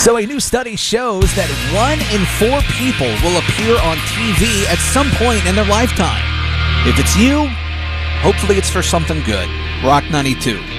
So a new study shows that 1 in 4 people will appear on TV at some point in their lifetime. If it's you, hopefully it's for something good. Rock 92.